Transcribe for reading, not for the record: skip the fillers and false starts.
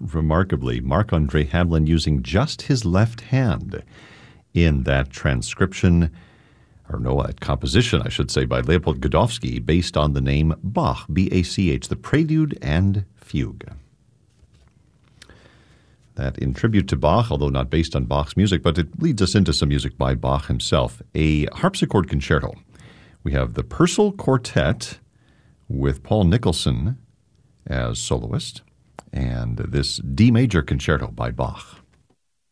remarkably, Marc-Andre Hamelin using just his left hand in that transcription, or no, a composition, I should say, by Leopold Godowsky based on the name Bach, B-A-C-H, the Prelude and Fugue. That in tribute to Bach, although not based on Bach's music, but it leads us into some music by Bach himself. A harpsichord concerto. We have the Purcell Quartet with Paul Nicholson as soloist, and this D major concerto by Bach.